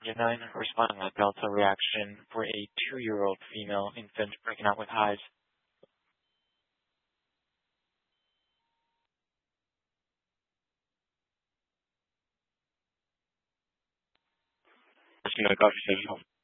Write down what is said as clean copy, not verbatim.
Unit 9, responding to Delta reaction for a 2-year-old female infant breaking out with hives. Rescue 9, copy 7.